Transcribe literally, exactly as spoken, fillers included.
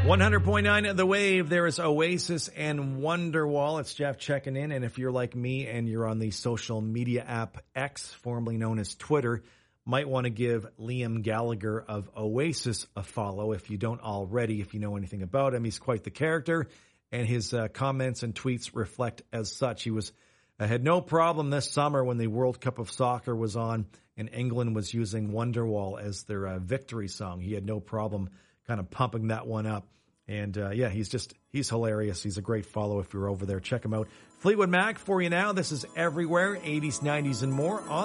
one hundred point nine The Wave, there is Oasis and Wonderwall. It's Jeff checking in, and if you're like me and you're on the social media app X, formerly known as Twitter, might want to give Liam Gallagher of Oasis a follow if you don't already, if you know anything about him. He's quite the character, and his uh, comments and tweets reflect as such. He was uh, had no problem this summer when the World Cup of Soccer was on and England was using Wonderwall as their uh, victory song. He had no problem kind of pumping that one up. And, uh, yeah, he's just, he's hilarious. He's a great follow if you're over there. Check him out. Fleetwood Mac for you now. This is Everywhere, eighties, nineties, and more on